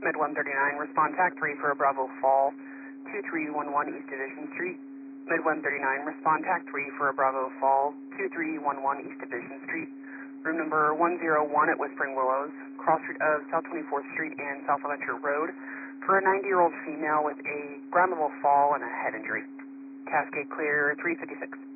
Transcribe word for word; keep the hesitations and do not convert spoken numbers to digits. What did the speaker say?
Mid one thirty-nine, respond TAC three for a Bravo Fall, two three one one East Division Street. Mid one thirty-nine, respond TAC three for a Bravo Fall, two three one one East Division Street. Room number one oh one at Whispering Willows, cross street of South twenty-fourth Street and South Electra Road, for a ninety-year-old female with a ground level fall and a head injury. Cascade clear three fifty-six.